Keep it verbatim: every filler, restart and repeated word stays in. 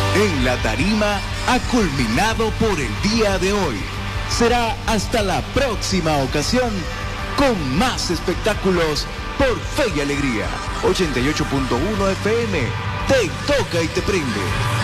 en la tarima ha culminado por el día de hoy. Será hasta la próxima ocasión con más espectáculos por Fe y Alegría. ochenta y ocho punto uno F M. Te toca y te prende.